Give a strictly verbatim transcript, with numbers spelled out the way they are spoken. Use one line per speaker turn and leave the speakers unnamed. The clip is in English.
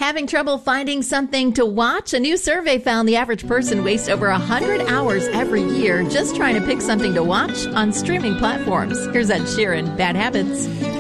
Having trouble finding something to watch? A new survey found the average person wastes over one hundred hours every year just trying to pick something to watch on streaming platforms. Here's Ed Sheeran, Bad Habits.